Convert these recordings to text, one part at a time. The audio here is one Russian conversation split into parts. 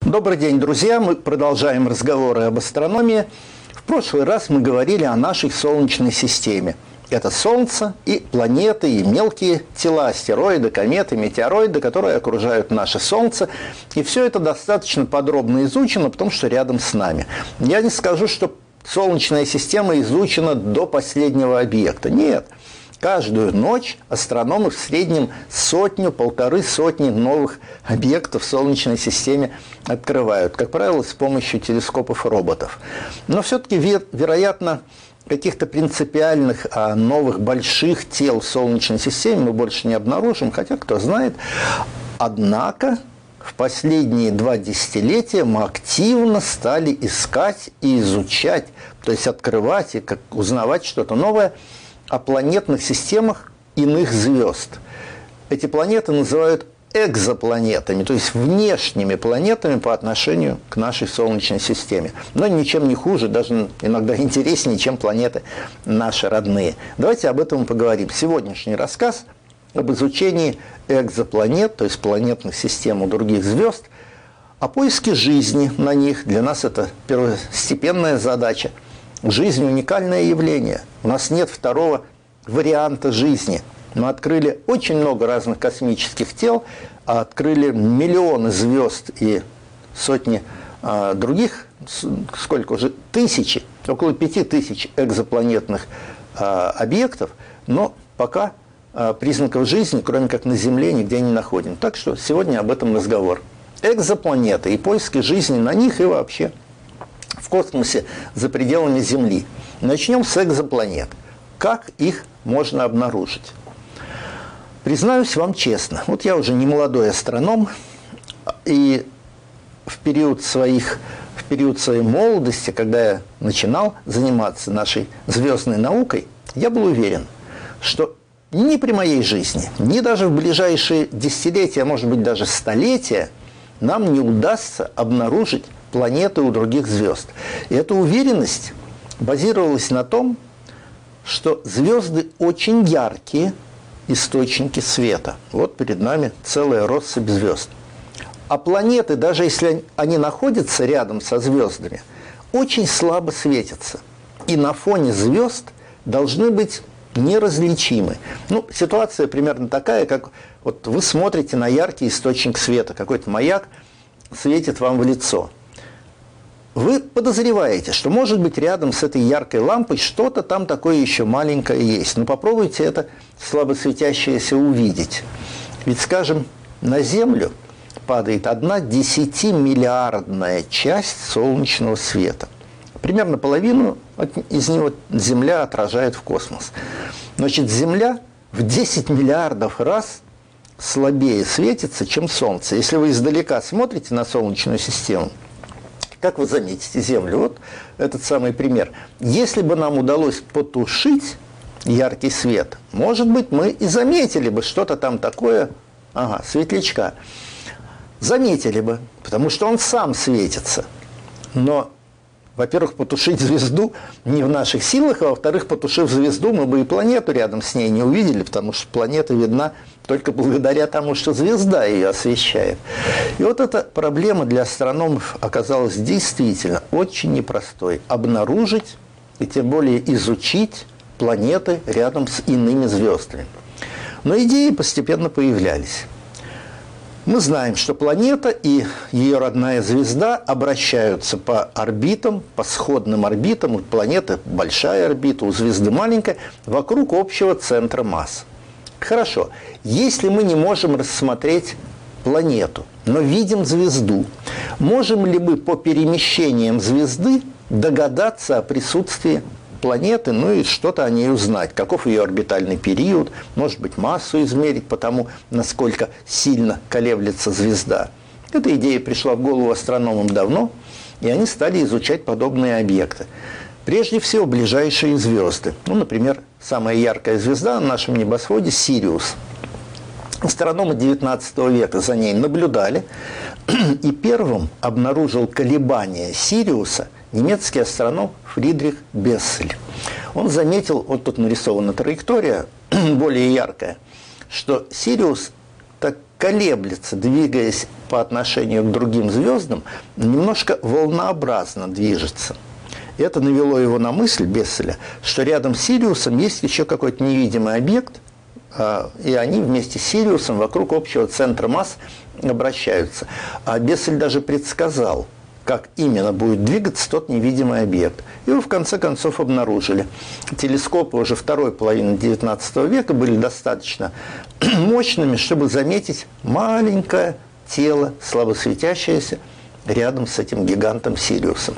Добрый день, друзья! Мы продолжаем разговоры об астрономии. В прошлый раз мы говорили о нашей Солнечной системе. Это Солнце и планеты, и мелкие тела, астероиды, кометы, метеороиды, которые окружают наше Солнце. И все это достаточно подробно изучено, потому что рядом с нами. Я не скажу, что Солнечная система изучена до последнего объекта. Нет. Каждую ночь астрономы в среднем сотню-полторы сотни новых объектов в Солнечной системе открывают, как правило, с помощью телескопов и роботов. Но все-таки, вероятно, каких-то принципиальных новых больших тел в Солнечной системе мы больше не обнаружим, хотя кто знает. Однако в последние 2 десятилетия мы активно стали искать и изучать, то есть открывать и узнавать что-то новое о планетных системах иных звезд. Эти планеты называют экзопланетами, то есть внешними планетами по отношению к нашей Солнечной системе. Но ничем не хуже, даже иногда интереснее, чем планеты наши родные. Давайте об этом поговорим. Сегодняшний рассказ об изучении экзопланет, то есть планетных систем у других звезд, о поиске жизни на них. Для нас это первостепенная задача. Жизнь – уникальное явление. У нас нет второго варианта жизни. Мы открыли очень много разных космических тел, открыли миллионы звезд и сотни других, сколько уже, тысячи, около 5000 экзопланетных объектов, но пока признаков жизни, кроме как на Земле, нигде не находим. Так что сегодня об этом разговор. Экзопланеты и поиски жизни на них и вообще в космосе за пределами Земли. Начнем с экзопланет. Как их можно обнаружить? Признаюсь вам честно, вот я уже не молодой астроном, и в период своей молодости, когда я начинал заниматься нашей звездной наукой, я был уверен, что ни при моей жизни, ни даже в ближайшие десятилетия, а может быть даже столетия, нам не удастся обнаружить планеты у других звезд. И эта уверенность базировалась на том, что звезды очень яркие источники света. Вот перед нами целая россыпь звезд. А планеты, даже если они находятся рядом со звездами, очень слабо светятся. И на фоне звезд должны быть неразличимы. Ну, ситуация примерно такая, как вот вы смотрите на яркий источник света, какой-то маяк светит вам в лицо. Вы подозреваете, что, может быть, рядом с этой яркой лампой что-то там такое еще маленькое есть. Но попробуйте это слабо светящееся увидеть. Ведь, скажем, на Землю падает 1 десятимиллиардная часть солнечного света. Примерно половину из него Земля отражает в космос. Значит, Земля в 10 миллиардов раз слабее светится, чем Солнце. Если вы издалека смотрите на Солнечную систему, как вы заметите Землю? Вот этот самый пример. Если бы нам удалось потушить яркий свет, может быть, мы и заметили бы что-то там такое, светлячка. Заметили бы, потому что он сам светится. Но, во-первых, потушить звезду не в наших силах, а во-вторых, потушив звезду, мы бы и планету рядом с ней не увидели, потому что планета видна только благодаря тому, что звезда ее освещает. И вот эта проблема для астрономов оказалась действительно очень непростой. Обнаружить и тем более изучить планеты рядом с иными звездами. Но идеи постепенно появлялись. Мы знаем, что планета и ее родная звезда обращаются по орбитам, по сходным орбитам. У планеты большая орбита, у звезды маленькая, вокруг общего центра масс. Хорошо, если мы не можем рассмотреть планету, но видим звезду, можем ли мы по перемещениям звезды догадаться о присутствии планеты, ну и что-то о ней узнать, каков ее орбитальный период, может быть, массу измерить по тому, насколько сильно колеблется звезда. Эта идея пришла в голову астрономам давно, и они стали изучать подобные объекты. Прежде всего, ближайшие звезды. Ну, например, самая яркая звезда на нашем небосводе – Сириус. Астрономы XIX века за ней наблюдали, и первым обнаружил колебания Сириуса немецкий астроном Фридрих Бессель. Он заметил, вот тут нарисована траектория, более яркая, что Сириус так колеблется, двигаясь по отношению к другим звездам, немножко волнообразно движется. Это навело его на мысль, Бесселя, что рядом с Сириусом есть еще какой-то невидимый объект, и они вместе с Сириусом вокруг общего центра масс обращаются. А Бессель даже предсказал, как именно будет двигаться тот невидимый объект. Его в конце концов обнаружили. Телескопы уже второй половины XIX века были достаточно мощными, чтобы заметить маленькое тело, слабо светящееся, рядом с этим гигантом Сириусом.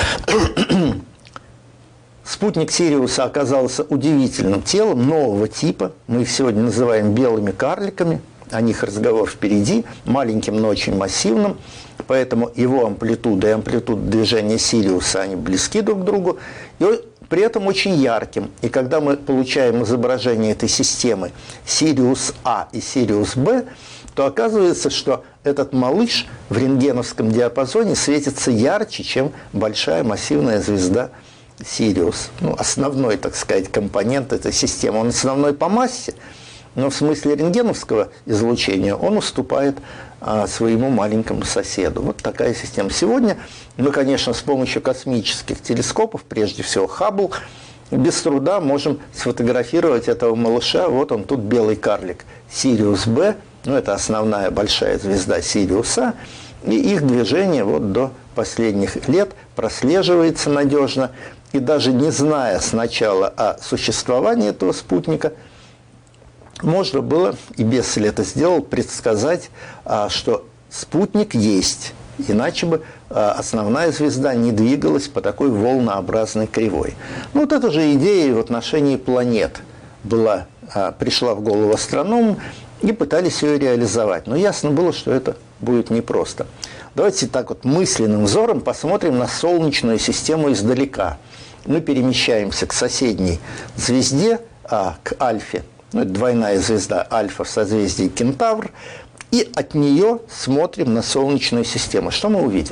Спутник Сириуса оказался удивительным телом нового типа. Мы их сегодня называем белыми карликами. О них разговор впереди. Маленьким, но очень массивным. Поэтому его амплитуда и амплитуда движения Сириуса, они близки друг к другу. И при этом очень ярким. И когда мы получаем изображение этой системы Сириус А и Сириус Б, то оказывается, что этот малыш в рентгеновском диапазоне светится ярче, чем большая массивная звезда Сириус. Ну, основной, так сказать, компонент этой системы. Он основной по массе, но в смысле рентгеновского излучения он уступает своему маленькому соседу. Вот такая система. Сегодня мы, конечно, с помощью космических телескопов, прежде всего Хаббл, без труда можем сфотографировать этого малыша. Вот он тут, белый карлик Сириус Б. Ну, это основная большая звезда Сириуса. И их движение вот до последних лет прослеживается надежно. И даже не зная сначала о существовании этого спутника, можно было, и Бессель это сделал, предсказать, что спутник есть. Иначе бы основная звезда не двигалась по такой волнообразной кривой. Ну, вот эта же идея в отношении планет пришла в голову астрономам, и пытались ее реализовать. Но ясно было, что это будет непросто. Давайте так вот мысленным взором посмотрим на Солнечную систему издалека. Мы перемещаемся к соседней звезде, к Альфе. Ну, это двойная звезда Альфа в созвездии Кентавр. И от нее смотрим на Солнечную систему. Что мы увидим?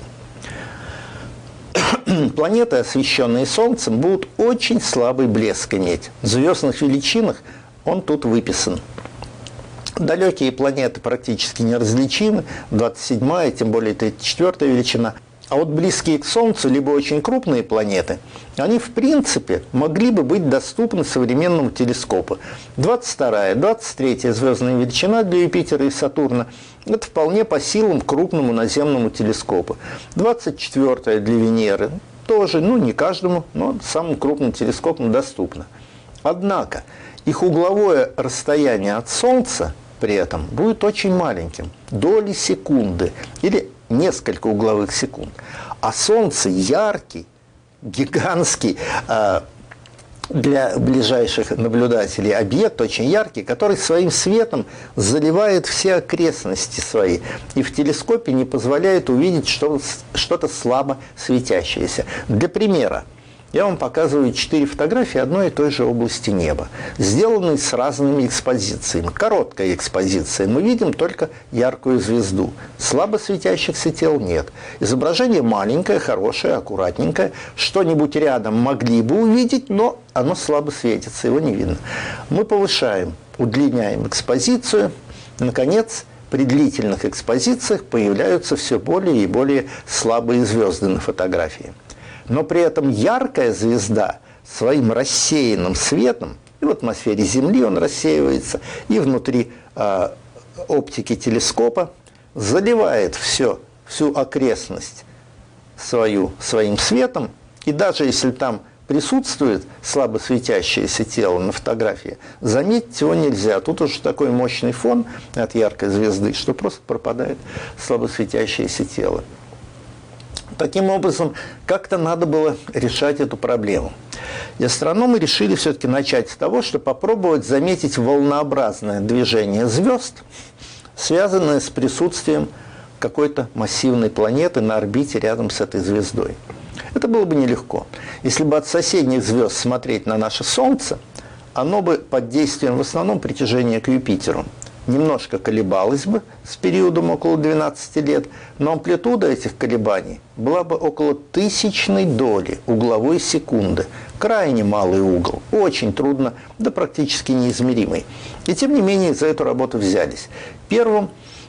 Планеты, освещенные Солнцем, будут очень слабый блеск иметь. В звездных величинах он тут выписан. Далекие планеты практически неразличимы, 27-я, тем более 34-я величина. А вот близкие к Солнцу, либо очень крупные планеты, они в принципе могли бы быть доступны современному телескопу. 22-я, 23-я звездная величина для Юпитера и Сатурна – это вполне по силам крупному наземному телескопу. 24-я для Венеры тоже, ну не каждому, но самым крупным телескопам доступна. Однако их угловое расстояние от Солнца при этом будет очень маленьким, доли секунды или несколько угловых секунд. А Солнце яркий, гигантский, для ближайших наблюдателей объект, очень яркий, который своим светом заливает все окрестности свои и в телескопе не позволяет увидеть что-то слабо светящееся. Для примера, я вам показываю 4 фотографии одной и той же области неба, сделанные с разными экспозициями. Короткая экспозиция. Мы видим только яркую звезду. Слабо светящихся тел нет. Изображение маленькое, хорошее, аккуратненькое. Что-нибудь рядом могли бы увидеть, но оно слабо светится, его не видно. Мы повышаем, удлиняем экспозицию. Наконец, при длительных экспозициях появляются все более и более слабые звезды на фотографии. Но при этом яркая звезда своим рассеянным светом, и в атмосфере Земли он рассеивается, и внутри оптики телескопа заливает всю окрестность своим светом, и даже если там присутствует слабо светящееся тело на фотографии, заметить его нельзя. Тут уже такой мощный фон от яркой звезды, что просто пропадает слабо светящееся тело. Таким образом, как-то надо было решать эту проблему. И астрономы решили все-таки начать с того, что попробовать заметить волнообразное движение звезд, связанное с присутствием какой-то массивной планеты на орбите рядом с этой звездой. Это было бы нелегко. Если бы от соседних звезд смотреть на наше Солнце, оно бы под действием в основном притяжения к Юпитеру немножко колебалось бы с периодом около 12 лет, но амплитуда этих колебаний была бы около тысячной доли угловой секунды. Крайне малый угол, очень трудно, да практически неизмеримый. И тем не менее за эту работу взялись. Первым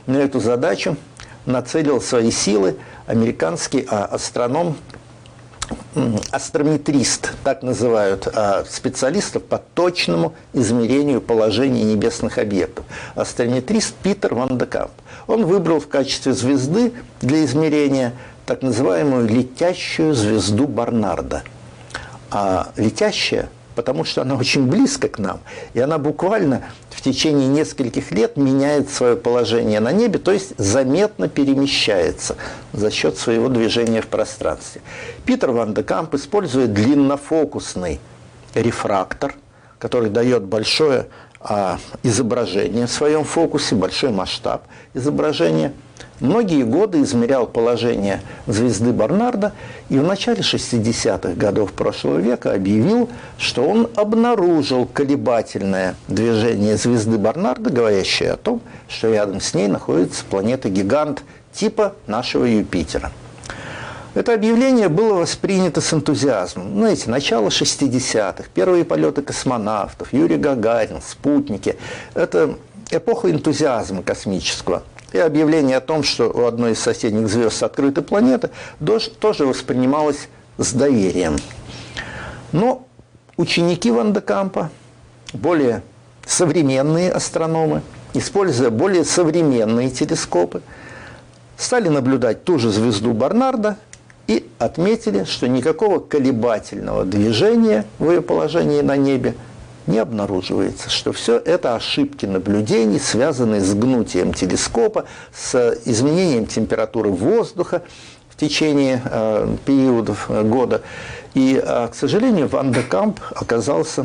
На эту задачу нацелил свои силы американский астроном, астрометрист, так называют специалистов по точному измерению положения небесных объектов. Астрометрист Питер Ван де Камп. Он выбрал в качестве звезды для измерения так называемую летящую звезду Барнарда. А летящая, потому что она очень близко к нам, и она буквально в течение нескольких лет меняет свое положение на небе, то есть заметно перемещается за счет своего движения в пространстве. Питер Ван де Камп использует длиннофокусный рефрактор, который дает большое изображение в своем фокусе, большой масштаб изображения. Многие годы измерял положение звезды Барнарда и в начале 60-х годов прошлого века объявил, что он обнаружил колебательное движение звезды Барнарда, говорящее о том, что рядом с ней находится планета-гигант типа нашего Юпитера. Это объявление было воспринято с энтузиазмом. Знаете, начало 60-х, первые полеты космонавтов, Юрий Гагарин, спутники. Это эпоха энтузиазма космического. И объявление о том, что у одной из соседних звезд открыты планеты, тоже воспринималось с доверием. Но ученики Ван де Кампа, более современные астрономы, используя более современные телескопы, стали наблюдать ту же звезду Барнарда и отметили, что никакого колебательного движения в ее положении на небе не обнаруживается, что все это ошибки наблюдений, связанные с гнутием телескопа, с изменением температуры воздуха в течение периодов года. И, к сожалению, Ван де Камп оказался,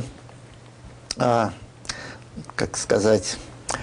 как сказать,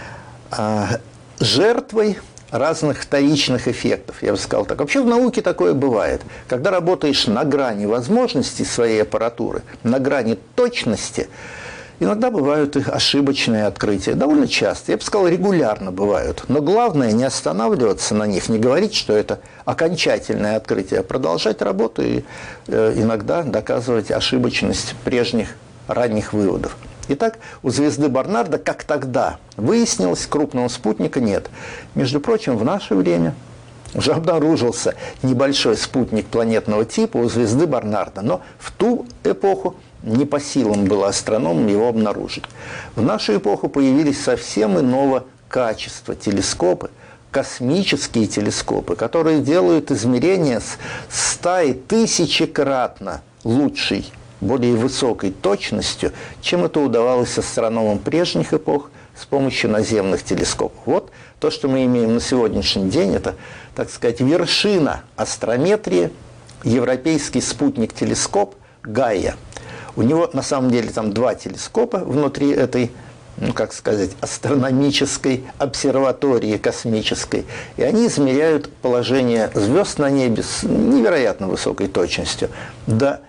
жертвой разных вторичных эффектов, я бы сказал так. Вообще в науке такое бывает. Когда работаешь на грани возможностей своей аппаратуры, на грани точности, иногда бывают и ошибочные открытия. Довольно часто, я бы сказал, регулярно бывают. Но главное не останавливаться на них, не говорить, что это окончательное открытие, а продолжать работу и иногда доказывать ошибочность прежних ранних выводов. Итак, у звезды Барнарда, как тогда выяснилось, крупного спутника нет. Между прочим, в наше время уже обнаружился небольшой спутник планетного типа у звезды Барнарда, но в ту эпоху не по силам было астрономам его обнаружить. В нашу эпоху появились совсем иного качества телескопы, космические телескопы, которые делают измерения с 100- и 1000-кратно лучшей, более высокой точностью, чем это удавалось астрономам прежних эпох с помощью наземных телескопов. Вот то, что мы имеем на сегодняшний день, это, так сказать, вершина астрометрии, европейский спутник-телескоп Гайя. У него, на самом деле, там 2 телескопа внутри этой, как сказать, астрономической обсерватории космической. И они измеряют положение звезд на небе с невероятно высокой точностью. До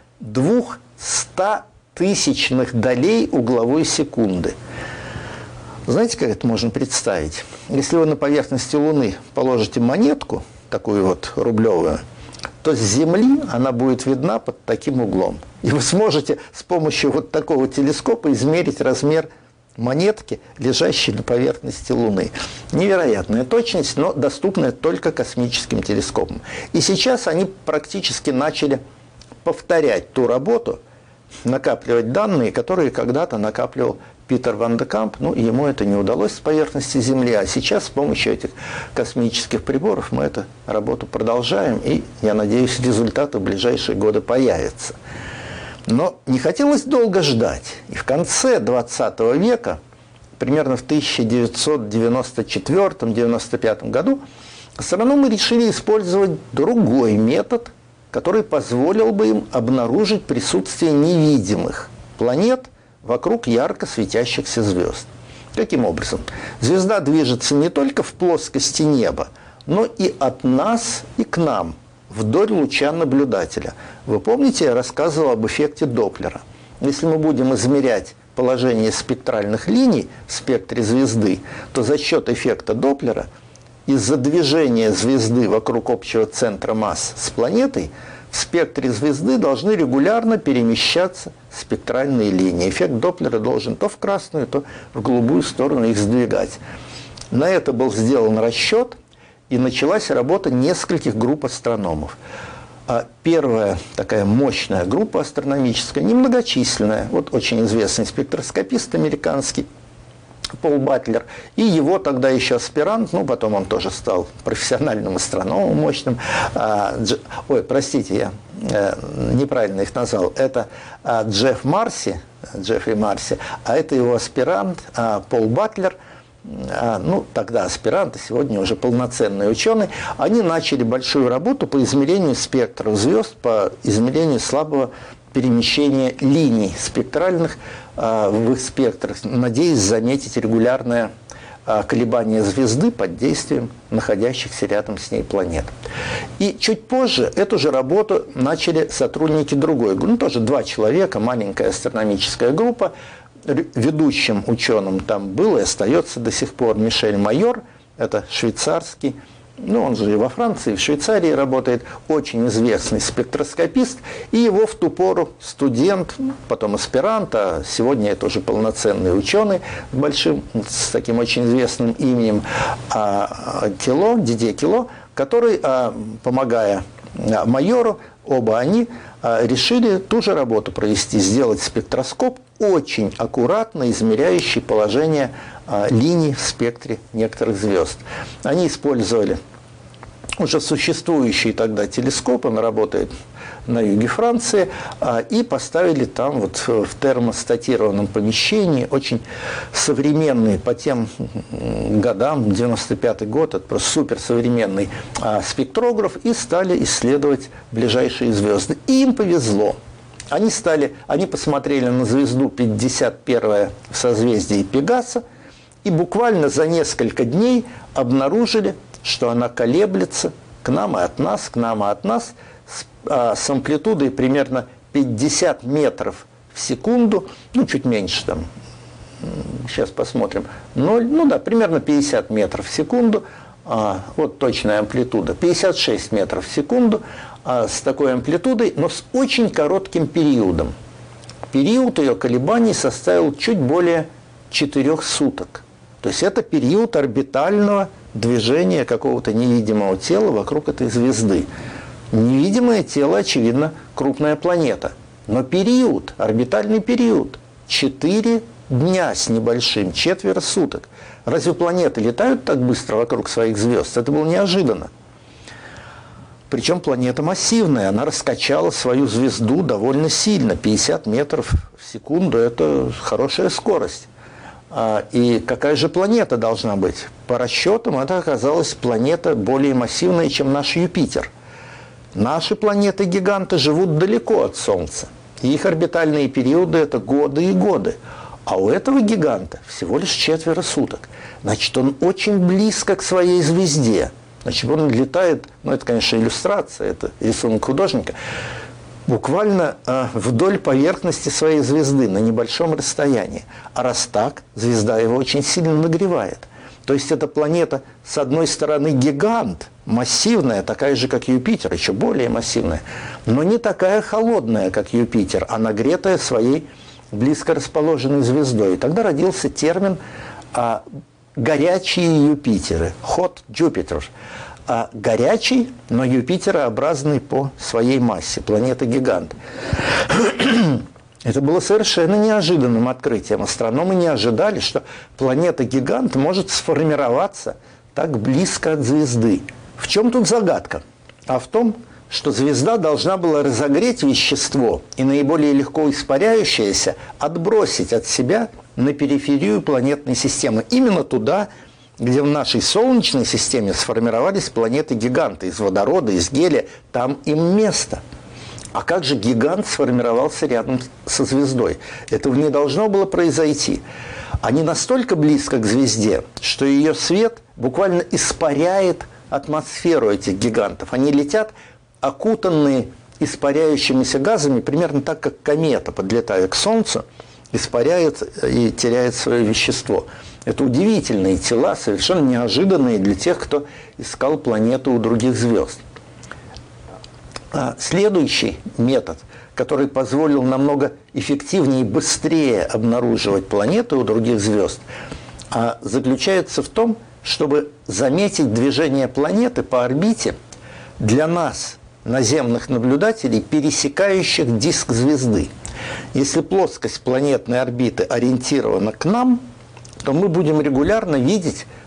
200 тысячных долей угловой секунды. Знаете, как это можно представить? Если вы на поверхности Луны положите монетку, такую вот рублевую, то с Земли она будет видна под таким углом. И вы сможете с помощью вот такого телескопа измерить размер монетки, лежащей на поверхности Луны. Невероятная точность, но доступная только космическим телескопам. И сейчас они практически начали повторять ту работу, накапливать данные, которые когда-то накапливал Питер Ван де Камп. Ну, ему это не удалось с поверхности Земли, а сейчас с помощью этих космических приборов мы эту работу продолжаем, и, я надеюсь, результаты в ближайшие годы появятся. Но не хотелось долго ждать. И в конце 20 века, примерно в 1994-1995 году, астрономы решили использовать другой метод, который позволил бы им обнаружить присутствие невидимых планет вокруг ярко светящихся звезд. Каким образом? Звезда движется не только в плоскости неба, но и от нас и к нам, вдоль луча наблюдателя. Вы помните, я рассказывал об эффекте Доплера. Если мы будем измерять положение спектральных линий в спектре звезды, то за счет эффекта Доплера из-за движения звезды вокруг общего центра масс с планетой в спектре звезды должны регулярно перемещаться спектральные линии. Эффект Доплера должен то в красную, то в голубую сторону их сдвигать. На это был сделан расчет, и началась работа нескольких групп астрономов. Первая такая мощная группа астрономическая, немногочисленная, вот очень известный спектроскопист американский Пол Батлер, и его тогда еще аспирант, ну, потом он тоже стал профессиональным астрономом мощным. Ой, простите, я неправильно их назвал. Это Джеффри Марси, а это его аспирант Пол Батлер, ну, тогда аспирант, а сегодня уже полноценный ученый. Они начали большую работу по измерению спектров звезд, по измерению слабого перемещения линий спектральных в их спектрах, надеясь заметить регулярное колебание звезды под действием находящихся рядом с ней планет. И чуть позже эту же работу начали сотрудники другой группы, ну, тоже 2 человека, маленькая астрономическая группа. Ведущим ученым там был и остается до сих пор Мишель Майор, это швейцарский, ну, он же и во Франции, и в Швейцарии работает, очень известный спектроскопист, и его в ту пору студент, потом аспирант, а сегодня это уже полноценный ученый с таким очень известным именем Дидье Кело, который, помогая Майору, оба они решили ту же работу провести, сделать спектроскоп, очень аккуратно измеряющий положение линий в спектре некоторых звезд. Они использовали уже существующий тогда телескоп, он работает на юге Франции, и поставили там вот в термостатированном помещении, очень современный по тем годам, 95-й год, это просто суперсовременный спектрограф, и стали исследовать ближайшие звезды. И им повезло. Они посмотрели на звезду 51 в созвездии Пегаса, и буквально за несколько дней обнаружили, что она колеблется к нам и от нас, с амплитудой примерно 50 метров в секунду, ну, чуть меньше там, сейчас посмотрим, 0, ну да, примерно 50 метров в секунду, вот точная амплитуда, 56 метров в секунду, с такой амплитудой, но с очень коротким периодом. Период ее колебаний составил чуть более 4 суток. То есть это период орбитального движения какого-то невидимого тела вокруг этой звезды. Невидимое тело, очевидно, крупная планета. Но период, орбитальный период, 4 дня с небольшим, 4 суток. Разве планеты летают так быстро вокруг своих звезд? Это было неожиданно. Причем планета массивная, она раскачала свою звезду довольно сильно. 50 метров в секунду – это хорошая скорость. И какая же планета должна быть? По расчетам, это оказалась планета более массивная, чем наш Юпитер. Наши планеты-гиганты живут далеко от Солнца. И их орбитальные периоды – это годы и годы. А у этого гиганта всего лишь 4 суток. Значит, он очень близко к своей звезде. Значит, он летает, ну это, конечно, иллюстрация, это рисунок художника, буквально вдоль поверхности своей звезды на небольшом расстоянии. А раз так, звезда его очень сильно нагревает. То есть эта планета, с одной стороны, гигант, массивная, такая же, как Юпитер, еще более массивная, но не такая холодная, как Юпитер, а нагретая своей близко расположенной звездой. И тогда родился термин «горячие Юпитеры», «hot Jupiter». Горячий, но Юпитерообразный по своей массе, планета-гигант. Это было совершенно неожиданным открытием. Астрономы не ожидали, что планета-гигант может сформироваться так близко от звезды. В чем тут загадка? А в том, что звезда должна была разогреть вещество и наиболее легко испаряющееся отбросить от себя на периферию планетной системы. Именно туда, где в нашей Солнечной системе сформировались планеты-гиганты из водорода, из гелия, там им место. А как же гигант сформировался рядом со звездой? Этого не должно было произойти. Они настолько близко к звезде, что ее свет буквально испаряет атмосферу этих гигантов. Они летят, окутанные испаряющимися газами, примерно так, как комета, подлетая к Солнцу, испаряет и теряет свое вещество. Это удивительные тела, совершенно неожиданные для тех, кто искал планету у других звезд. Следующий метод, который позволил намного эффективнее и быстрее обнаруживать планеты у других звезд, заключается в том, чтобы заметить движение планеты по орбите для нас, наземных наблюдателей, пересекающих диск звезды. Если плоскость планетной орбиты ориентирована к нам, то мы будем регулярно видеть